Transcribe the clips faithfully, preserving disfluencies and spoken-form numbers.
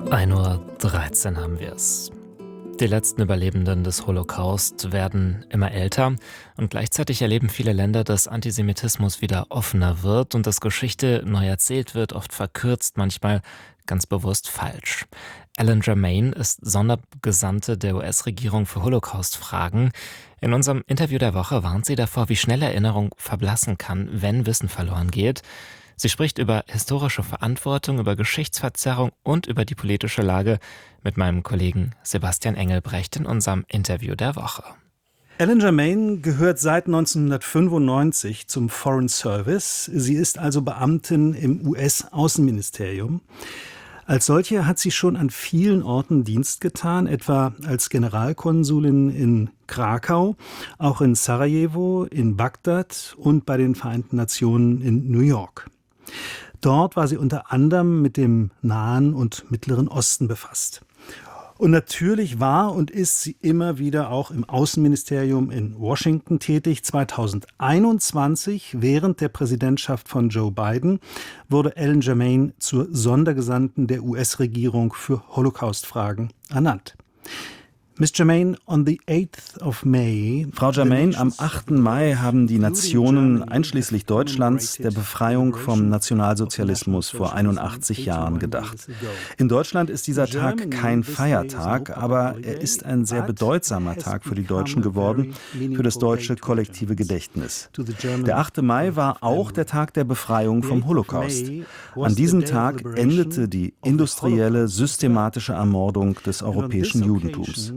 ein Uhr dreizehn haben wir es. Die letzten Überlebenden des Holocaust werden immer älter und gleichzeitig erleben viele Länder, dass Antisemitismus wieder offener wird und dass Geschichte neu erzählt wird, oft verkürzt, manchmal ganz bewusst falsch. Ellen Germain ist Sondergesandte der U S-Regierung für Holocaust-Fragen. In unserem Interview der Woche warnt sie davor, wie schnell Erinnerung verblassen kann, wenn Wissen verloren geht. Sie spricht über historische Verantwortung, über Geschichtsverzerrung und über die politische Lage mit meinem Kollegen Sebastian Engelbrecht in unserem Interview der Woche. Ellen Germain gehört seit neunzehnhundertfünfundneunzig zum Foreign Service. Sie ist also Beamtin im U S-Außenministerium. Als solche hat sie schon an vielen Orten Dienst getan, etwa als Generalkonsulin in Krakau, auch in Sarajevo, in Bagdad und bei den Vereinten Nationen in New York. Dort war sie unter anderem mit dem Nahen und Mittleren Osten befasst. Und natürlich war und ist sie immer wieder auch im Außenministerium in Washington tätig. zweitausendeinundzwanzig, während der Präsidentschaft von Joe Biden, wurde Ellen Germain zur Sondergesandten der U S-Regierung für Holocaust-Fragen ernannt. Miss Germain, on the eighth of May, Frau Germain, am achten Mai haben die Nationen, einschließlich Deutschlands, der Befreiung vom Nationalsozialismus vor einundachtzig Jahren gedacht. In Deutschland ist dieser Tag kein Feiertag, aber er ist ein sehr bedeutsamer Tag für die Deutschen geworden, für das deutsche kollektive Gedächtnis. Der achte Mai war auch der Tag der Befreiung vom Holocaust. An diesem Tag endete die industrielle, systematische Ermordung des europäischen Judentums.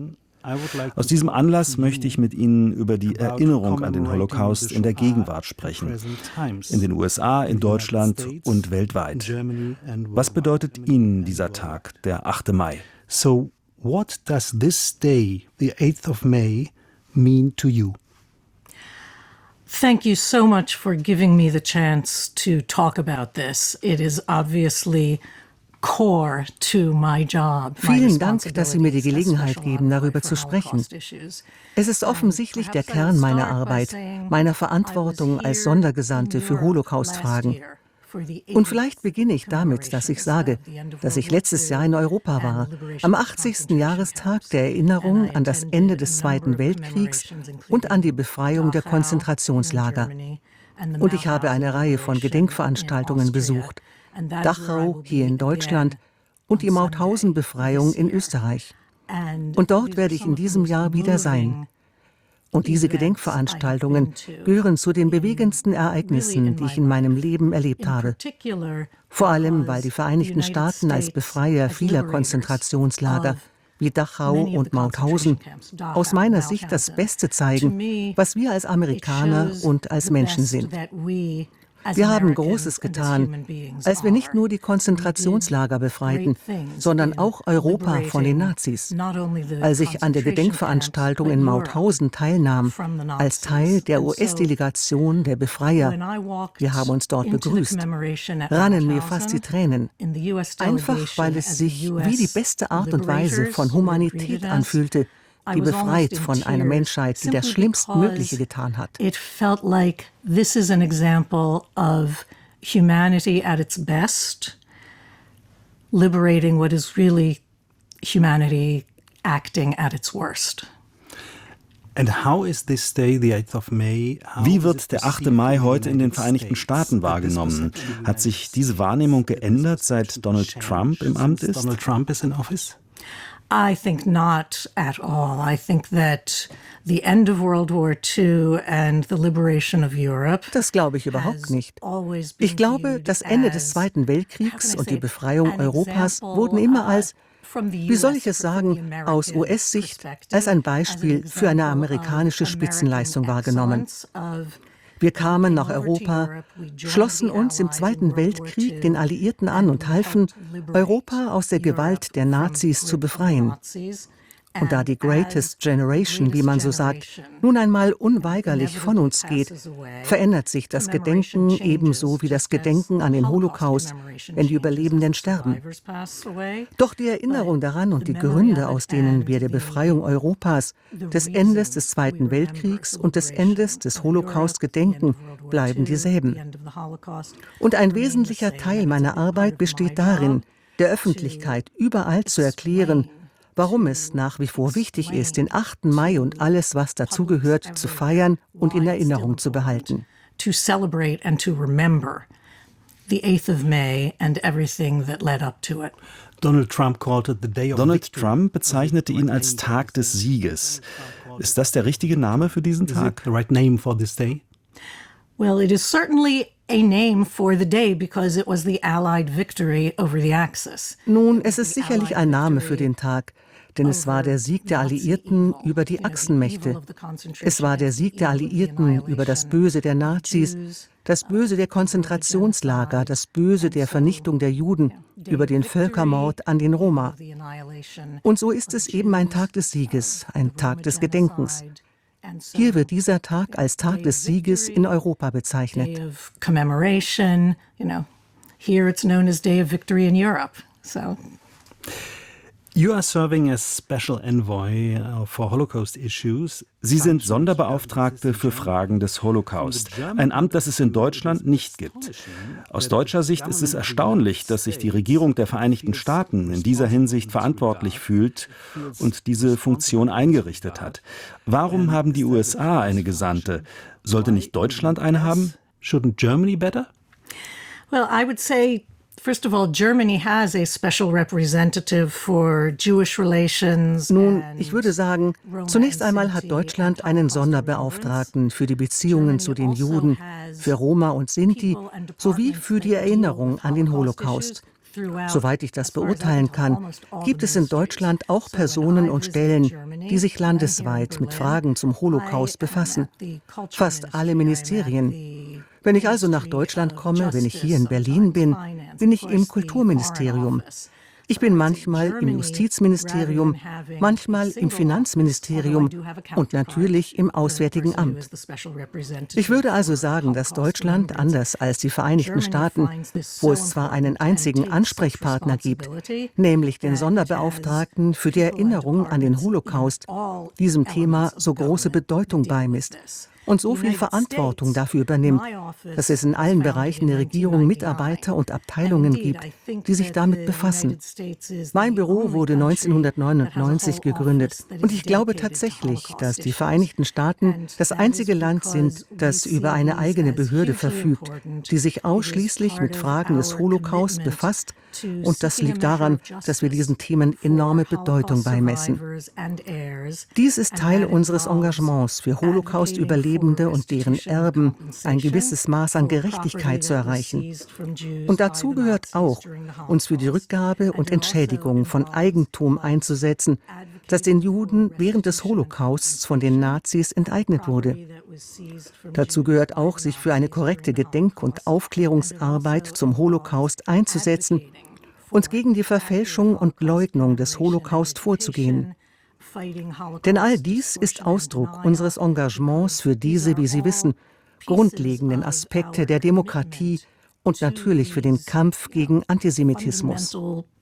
Aus diesem Anlass möchte ich mit Ihnen über die Erinnerung an den Holocaust in der Gegenwart sprechen. In den U S A, in Deutschland und weltweit. Was bedeutet Ihnen dieser Tag, der achte Mai? So, what does this day, the eighth of May, mean to you? Thank you so much for giving me the chance to talk about this. It is obviously core to my job. Vielen Dank, dass Sie mir die Gelegenheit geben, darüber zu sprechen. Es ist offensichtlich der Kern meiner Arbeit, meiner Verantwortung als Sondergesandte für Holocaust-Fragen. Und vielleicht beginne ich damit, dass ich sage, dass ich letztes Jahr in Europa war, am achtzigsten Jahrestag der Erinnerung an das Ende des Zweiten Weltkriegs und an die Befreiung der Konzentrationslager. Und ich habe eine Reihe von Gedenkveranstaltungen besucht. Dachau hier in Deutschland und die Mauthausen-Befreiung in Österreich. Und dort werde ich in diesem Jahr wieder sein. Und diese Gedenkveranstaltungen gehören zu den bewegendsten Ereignissen, die ich in meinem Leben erlebt habe. Vor allem, weil die Vereinigten Staaten als Befreier vieler Konzentrationslager wie Dachau und Mauthausen aus meiner Sicht das Beste zeigen, was wir als Amerikaner und als Menschen sind. Wir haben Großes getan, als wir nicht nur die Konzentrationslager befreiten, sondern auch Europa von den Nazis. Als ich an der Gedenkveranstaltung in Mauthausen teilnahm, als Teil der U S-Delegation der Befreier, wir haben uns dort begrüßt, rannen mir fast die Tränen. Einfach, weil es sich wie die beste Art und Weise von Humanität anfühlte, die befreit von einer Menschheit, die das Schlimmstmögliche getan hat. It felt like this is an example of humanity at its best, liberating what is really humanity acting at its worst. And how is this day, the eighth of May, Wie wird der achte Mai heute in den Vereinigten Staaten wahrgenommen? Hat sich diese Wahrnehmung geändert, seit Donald Trump im Amt ist? Donald Trump is in office? I think not at all. I think that the end of World War Two and the liberation of Europe. Das glaube ich überhaupt nicht. Ich glaube, das Ende des Zweiten Weltkriegs und die Befreiung Europas wurden immer als, wie soll ich es sagen, aus U S-Sicht als ein Beispiel für eine amerikanische Spitzenleistung wahrgenommen. Wir kamen nach Europa, schlossen uns im Zweiten Weltkrieg den Alliierten an und halfen, Europa aus der Gewalt der Nazis zu befreien. Und da die Greatest Generation, wie man so sagt, nun einmal unweigerlich von uns geht, verändert sich das Gedenken ebenso wie das Gedenken an den Holocaust, wenn die Überlebenden sterben. Doch die Erinnerung daran und die Gründe, aus denen wir der Befreiung Europas, des Endes des Zweiten Weltkriegs und des Endes des Holocaust gedenken, bleiben dieselben. Und ein wesentlicher Teil meiner Arbeit besteht darin, der Öffentlichkeit überall zu erklären, warum es nach wie vor wichtig ist, den achten Mai und alles, was dazugehört, zu feiern und in Erinnerung zu behalten. To celebrate and to remember the eighth of May and everything that led up to it. Donald Trump called it the day of Donald victory. Trump bezeichnete ihn als Tag des Sieges. Ist das der richtige Name für diesen Is it Tag? the right name for this day? Well, it is certainly a name for the day because it was the Allied victory over the Axis. Nun, es ist sicherlich ein Name für den Tag, denn es war der Sieg der Alliierten über die Achsenmächte. Es war der Sieg der Alliierten über das Böse der Nazis, das Böse der Konzentrationslager, das Böse der Vernichtung der Juden, über den Völkermord an den Roma. Und so ist es eben ein Tag des Sieges, ein Tag des Gedenkens. Hier wird dieser Tag als Tag des Sieges in Europa bezeichnet. Day of commemoration, you know, here it's known as Day of Victory in Europe. So. You are serving as Special Envoy uh, for Holocaust issues. Sie sind Sonderbeauftragte für Fragen des Holocaust, ein Amt, das es in Deutschland nicht gibt. Aus deutscher Sicht ist es erstaunlich, dass sich die Regierung der Vereinigten Staaten in dieser Hinsicht verantwortlich fühlt und diese Funktion eingerichtet hat. Warum haben die U S A eine Gesandte? Sollte nicht Deutschland eine haben? Shouldn't Germany better? Well, I would say, first of all, Germany has a special representative for Jewish relations. Nun, ich würde sagen, zunächst einmal hat Deutschland einen Sonderbeauftragten für die Beziehungen zu den Juden, für Roma und Sinti sowie für die Erinnerung an den Holocaust. Soweit ich das beurteilen kann, gibt es in Deutschland auch Personen und Stellen, die sich landesweit mit Fragen zum Holocaust befassen. Fast alle Ministerien. Wenn ich also nach Deutschland komme, wenn ich hier in Berlin bin, bin ich im Kulturministerium. Ich bin manchmal im Justizministerium, manchmal im Finanzministerium und natürlich im Auswärtigen Amt. Ich würde also sagen, dass Deutschland, anders als die Vereinigten Staaten, wo es zwar einen einzigen Ansprechpartner gibt, nämlich den Sonderbeauftragten für die Erinnerung an den Holocaust, diesem Thema so große Bedeutung beimisst und so viel Verantwortung dafür übernimmt, dass es in allen Bereichen der Regierung Mitarbeiter und Abteilungen gibt, die sich damit befassen. Mein Büro wurde neunzehnhundertneunundneunzig gegründet und ich glaube tatsächlich, dass die Vereinigten Staaten das einzige Land sind, das über eine eigene Behörde verfügt, die sich ausschließlich mit Fragen des Holocaust befasst, und das liegt daran, dass wir diesen Themen enorme Bedeutung beimessen. Dies ist Teil unseres Engagements für Holocaust-Überlebende und deren Erben, ein gewisses Maß an Gerechtigkeit zu erreichen. Und dazu gehört auch, uns für die Rückgabe und Entschädigung von Eigentum einzusetzen, das den Juden während des Holocausts von den Nazis enteignet wurde. Dazu gehört auch, sich für eine korrekte Gedenk- und Aufklärungsarbeit zum Holocaust einzusetzen und gegen die Verfälschung und Leugnung des Holocaust vorzugehen. Denn all dies ist Ausdruck unseres Engagements für diese, wie Sie wissen, grundlegenden Aspekte der Demokratie und natürlich für den Kampf gegen Antisemitismus.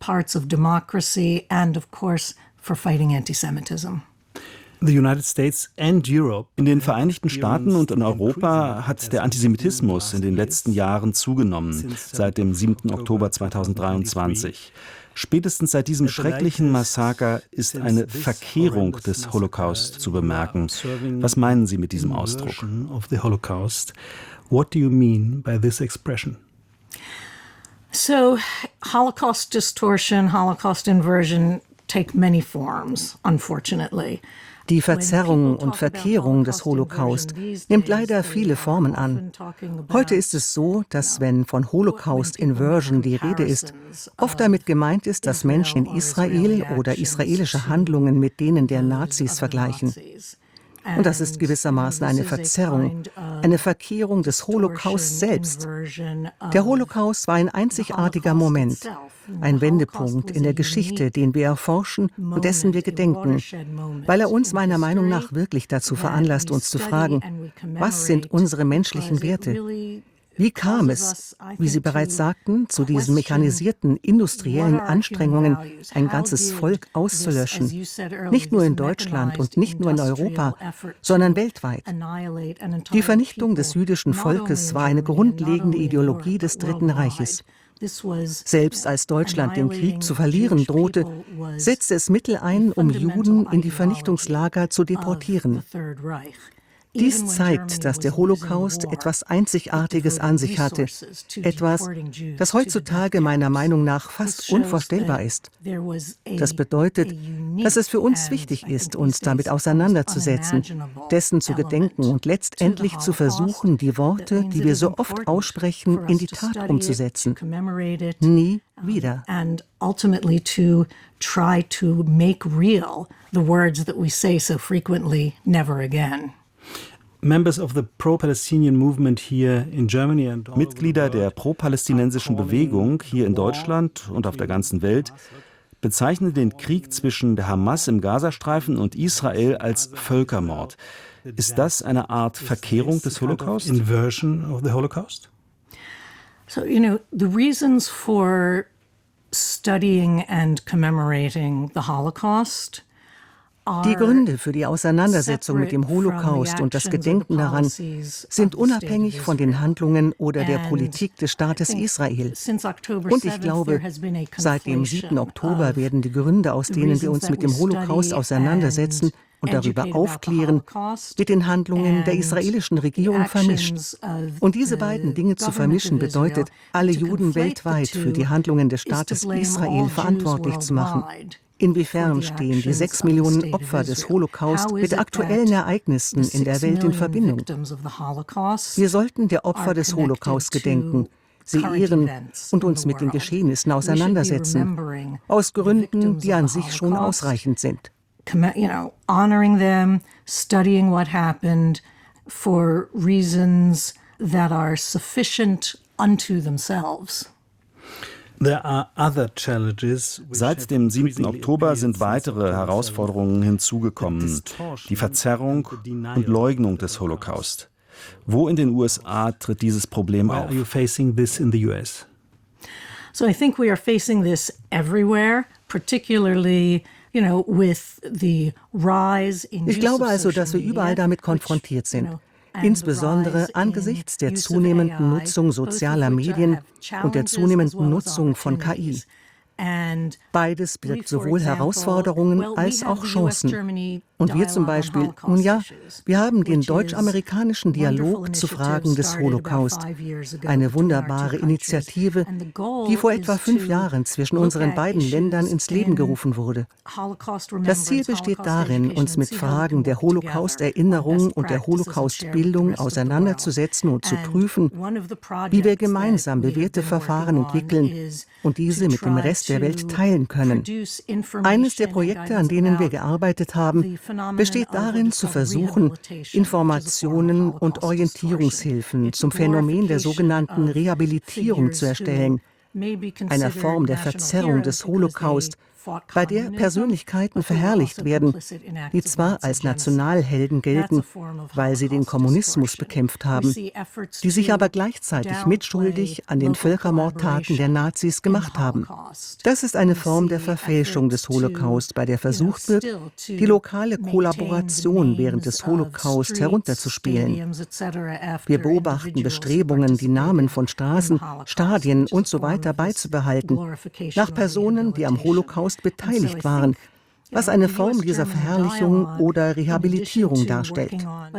The United States and Europe. In den Vereinigten Staaten und in Europa hat der Antisemitismus in den letzten Jahren zugenommen, seit dem siebten Oktober zweitausenddreiundzwanzig. Spätestens seit diesem schrecklichen Massaker ist eine Verkehrung des Holocaust zu bemerken. Was meinen Sie mit diesem Ausdruck? Of the Holocaust. What do you mean by this expression? So, Holocaust distortion, Holocaust inversion take many forms, unfortunately. Die Verzerrung und Verkehrung des Holocaust nimmt leider viele Formen an. Heute ist es so, dass wenn von Holocaust-Inversion die Rede ist, oft damit gemeint ist, dass Menschen in Israel oder israelische Handlungen mit denen der Nazis vergleichen. Und das ist gewissermaßen eine Verzerrung, eine Verkehrung des Holocaust selbst. Der Holocaust war ein einzigartiger Moment, ein Wendepunkt in der Geschichte, den wir erforschen und dessen wir gedenken, weil er uns meiner Meinung nach wirklich dazu veranlasst, uns zu fragen, was sind unsere menschlichen Werte? Wie kam es, wie Sie bereits sagten, zu diesen mechanisierten industriellen Anstrengungen, ein ganzes Volk auszulöschen? Nicht nur in Deutschland und nicht nur in Europa, sondern weltweit. Die Vernichtung des jüdischen Volkes war eine grundlegende Ideologie des Dritten Reiches. Selbst als Deutschland den Krieg zu verlieren drohte, setzte es Mittel ein, um Juden in die Vernichtungslager zu deportieren. Dies zeigt, dass der Holocaust etwas Einzigartiges an sich hatte, etwas, das heutzutage meiner Meinung nach fast unvorstellbar ist. Das bedeutet, dass es für uns wichtig ist, uns damit auseinanderzusetzen, dessen zu gedenken und letztendlich zu versuchen, die Worte, die wir so oft aussprechen, in die Tat umzusetzen. Nie wieder. And ultimately to try to make real the words that we say so frequently, never again. Mitglieder der pro-palästinensischen Bewegung hier in Deutschland und auf der ganzen Welt bezeichnen den Krieg zwischen der Hamas im Gazastreifen und Israel als Völkermord. Ist das eine Art Verkehrung des Holocaust? Inversion of the Holocaust? So, you know, the reasons for studying and commemorating the Holocaust. Die Gründe für die Auseinandersetzung mit dem Holocaust und das Gedenken daran sind unabhängig von den Handlungen oder der Politik des Staates Israel. Und ich glaube, seit dem siebten Oktober werden die Gründe, aus denen wir uns mit dem Holocaust auseinandersetzen und darüber aufklären, mit den Handlungen der israelischen Regierung vermischt. Und diese beiden Dinge zu vermischen bedeutet, alle Juden weltweit für die Handlungen des Staates Israel verantwortlich zu machen. Inwiefern stehen die sechs Millionen Opfer des Holocaust mit aktuellen Ereignissen in der Welt in Verbindung? Wir sollten der Opfer des Holocaust gedenken, sie ehren und uns mit den Geschehnissen auseinandersetzen, aus Gründen, die an sich schon ausreichend sind. You know, honoring them, studying what happened for reasons that are sufficient unto themselves. Seit dem siebten Oktober sind weitere Herausforderungen hinzugekommen, die Verzerrung und Leugnung des Holocaust. Wo in den U S A tritt dieses Problem auf? So I think we are facing this everywhere, particularly you know, with the rise in Ich glaube also, dass wir überall damit konfrontiert sind. Insbesondere angesichts der zunehmenden Nutzung sozialer Medien und der zunehmenden Nutzung von K I. Beides birgt sowohl Herausforderungen als auch Chancen. Und wir zum Beispiel, nun ja, wir haben den deutsch-amerikanischen Dialog zu Fragen des Holocaust, eine wunderbare Initiative, die vor etwa fünf Jahren zwischen unseren beiden Ländern ins Leben gerufen wurde. Das Ziel besteht darin, uns mit Fragen der Holocaust-Erinnerung und der Holocaust-Bildung auseinanderzusetzen und zu prüfen, wie wir gemeinsam bewährte Verfahren entwickeln und diese mit dem Rest der Welt teilen können. Eines der Projekte, an denen wir gearbeitet haben, besteht darin, zu versuchen, Informationen und Orientierungshilfen zum Phänomen der sogenannten Rehabilitierung zu erstellen, einer Form der Verzerrung des Holocaust, bei der Persönlichkeiten verherrlicht werden, die zwar als Nationalhelden gelten, weil sie den Kommunismus bekämpft haben, die sich aber gleichzeitig mitschuldig an den Völkermordtaten der Nazis gemacht haben. Das ist eine Form der Verfälschung des Holocaust, bei der versucht wird, die lokale Kollaboration während des Holocaust herunterzuspielen. Wir beobachten Bestrebungen, die Namen von Straßen, Stadien und so weiter beizubehalten, nach Personen, die am Holocaust beteiligt waren, was eine Form dieser Verherrlichung oder Rehabilitierung darstellt.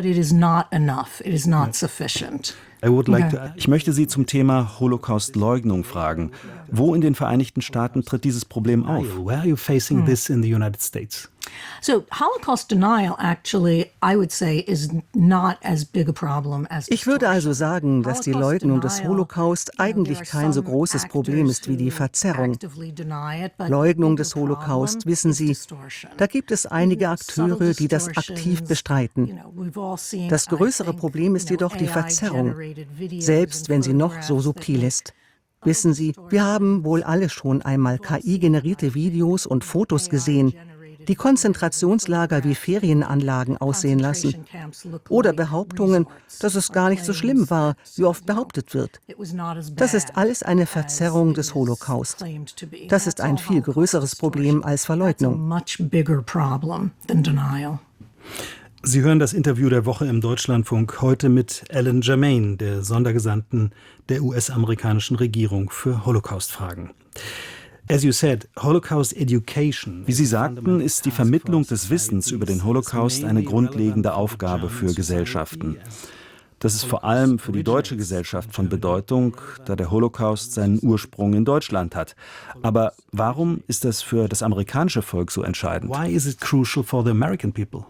Ich möchte Sie zum Thema Holocaust-Leugnung fragen. Wo in den Vereinigten Staaten tritt dieses Problem auf? Where are you facing this in the United States? So Holocaust denial actually, I would say, is not as big a problem as Ich würde also sagen, dass die Leugnung des Holocaust eigentlich kein so großes Problem ist wie die Verzerrung. Leugnung des Holocaust, wissen Sie, da gibt es einige Akteure, die das aktiv bestreiten. Das größere Problem ist jedoch die Verzerrung, selbst wenn sie noch so subtil ist. Wissen Sie, wir haben wohl alle schon einmal K I-generierte Videos und Fotos gesehen, die Konzentrationslager wie Ferienanlagen aussehen lassen. Oder Behauptungen, dass es gar nicht so schlimm war, wie oft behauptet wird. Das ist alles eine Verzerrung des Holocaust. Das ist ein viel größeres Problem als Verleugnung. Sie hören das Interview der Woche im Deutschlandfunk heute mit Ellen Germain, der Sondergesandten der U S-amerikanischen Regierung für Holocaust-Fragen. As you said, Holocaust education. Wie Sie sagten, ist die Vermittlung des Wissens über den Holocaust eine grundlegende Aufgabe für Gesellschaften. Das ist vor allem für die deutsche Gesellschaft von Bedeutung, da der Holocaust seinen Ursprung in Deutschland hat. Aber warum ist das für das amerikanische Volk so entscheidend? Why is it crucial for the American people?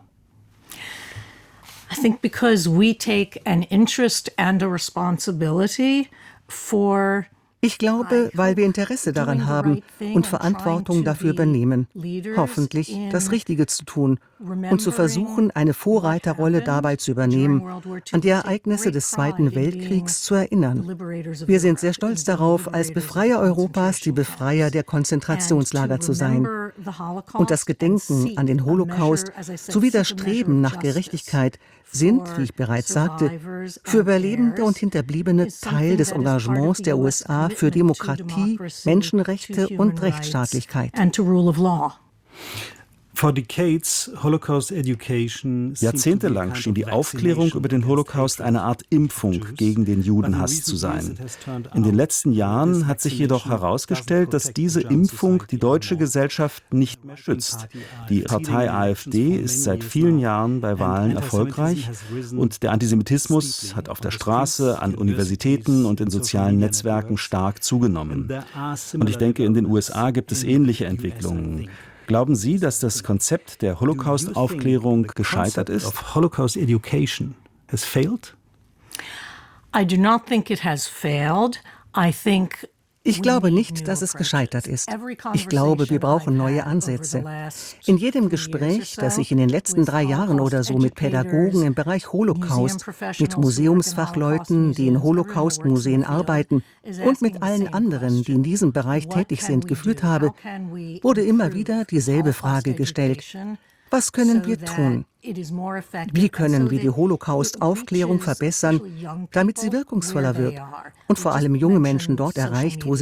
I think because we take an interest and a responsibility for Ich glaube, weil wir Interesse daran haben und Verantwortung dafür übernehmen, hoffentlich das Richtige zu tun und zu versuchen, eine Vorreiterrolle dabei zu übernehmen, an die Ereignisse des Zweiten Weltkriegs zu erinnern. Wir sind sehr stolz darauf, als Befreier Europas die Befreier der Konzentrationslager zu sein. Und das Gedenken an den Holocaust sowie das Streben nach Gerechtigkeit sind, wie ich bereits sagte, für Überlebende und Hinterbliebene Teil des Engagements der U S A für Demokratie, Menschenrechte und Rechtsstaatlichkeit. For decades, Holocaust education Jahrzehntelang schien die Aufklärung über den Holocaust eine Art Impfung gegen den Judenhass zu sein. In den letzten Jahren hat sich jedoch herausgestellt, dass diese Impfung die deutsche Gesellschaft nicht mehr schützt. Die Partei AfD ist seit vielen Jahren bei Wahlen erfolgreich und der Antisemitismus hat auf der Straße, an Universitäten und in sozialen Netzwerken stark zugenommen. Und ich denke, in den U S A gibt es ähnliche Entwicklungen. Glauben Sie, dass das Konzept der Holocaust-Aufklärung gescheitert ist? Holocaust education has failed? I do not think it has failed. I think Ich glaube nicht, dass es gescheitert ist. Ich glaube, wir brauchen neue Ansätze. In jedem Gespräch, das ich in den letzten drei Jahren oder so mit Pädagogen im Bereich Holocaust, mit Museumsfachleuten, die in Holocaust-Museen arbeiten und mit allen anderen, die in diesem Bereich tätig sind, geführt habe, wurde immer wieder dieselbe Frage gestellt. Was können wir tun? Wie können wir die Holocaust-Aufklärung verbessern, damit sie wirkungsvoller wird und vor allem junge Menschen dort erreicht, wo sie